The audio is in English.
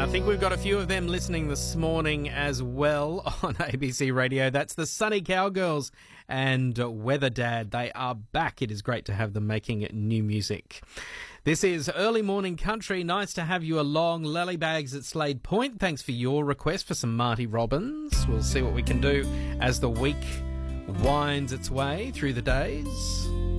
I think we've got a few of them listening this morning as well on ABC Radio. That's the Sunny Cowgirls and Weather Dad. They are back. It is great to have them making new music. This is Early Morning Country. Nice to have you along. Lelybags at Slade Point. Thanks for your request for some Marty Robbins. We'll see what we can do as the week winds its way through the days.